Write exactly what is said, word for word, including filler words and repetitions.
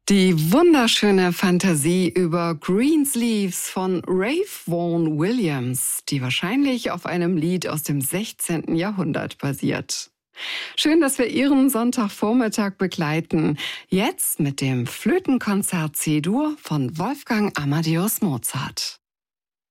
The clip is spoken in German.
Die wunderschöne Fantasie über Greensleeves von Ralph Vaughan Williams, die wahrscheinlich auf einem Lied aus dem sechzehnten Jahrhundert basiert. Schön, dass wir Ihren Sonntagvormittag begleiten. Jetzt mit dem Flötenkonzert C-Dur von Wolfgang Amadeus Mozart.